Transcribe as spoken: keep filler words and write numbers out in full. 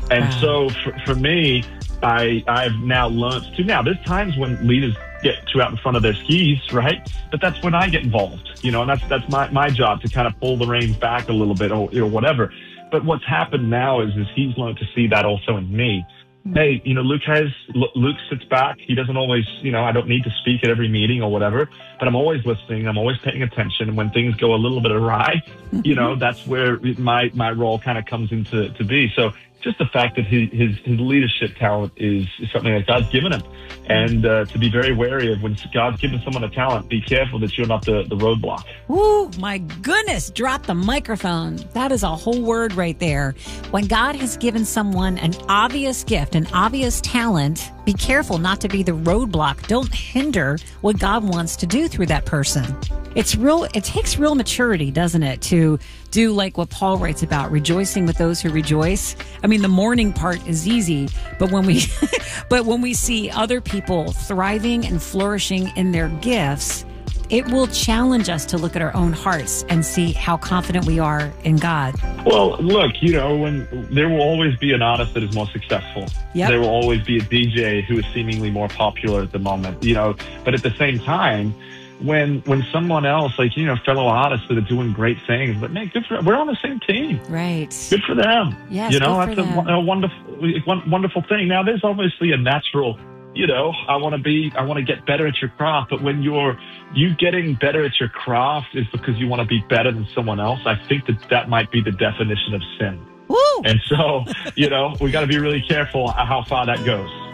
And Wow. so for, for me, I, I've now learned to now, there's times when leaders get too out in front of their skis, right? But that's when I get involved, you know, and that's, that's my, my job to kind of pull the reins back a little bit or, or whatever. But what's happened now is, is he's learned to see that also in me. Hey, you know, Luke has, Luke sits back. He doesn't always, you know, I don't need to speak at every meeting or whatever, but I'm always listening. I'm always paying attention. And when things go a little bit awry, you know, that's where my, my role kind of comes into to be. So just the fact that his, his, his leadership talent is, is something that God's given him. And uh, to be very wary of when God's given someone a talent, be careful that you're not the, the roadblock. Ooh, my goodness, drop the microphone. That is a whole word right there. When God has given someone an obvious gift, an obvious talent, be careful not to be the roadblock. Don't hinder what God wants to do through that person. It's real. It takes real maturity, doesn't it, to do like what Paul writes about, rejoicing with those who rejoice. I mean, the mourning part is easy, but when we, but when we see other people thriving and flourishing in their gifts, it will challenge us to look at our own hearts and see how confident we are in God. Well, look, you know, when there will always be an artist that is more successful. Yep. There will always be a D J who is seemingly more popular at the moment, you know, but at the same time, when when someone else, like, you know, fellow artists that are doing great things, but man, good for, we're on the same team. Right. Good for them. Yes, you know, good that's for a, them. a wonderful, wonderful thing. Now, there's obviously a natural, you know, I want to be, I want to get better at your craft. But when you're, you getting better at your craft is because you want to be better than someone else. I think that that might be the definition of sin. Woo! And so, you know, we got to be really careful how far that goes.